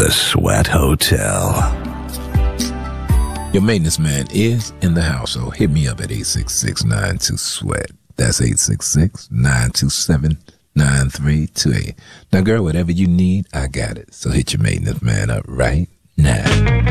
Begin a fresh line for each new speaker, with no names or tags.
The Sweat Hotel.
Your maintenance man is in the house, so hit me up at 866-92-SWEAT. That's 866-927-9328. Now, girl, whatever you need, I got it. So hit your maintenance man up right now.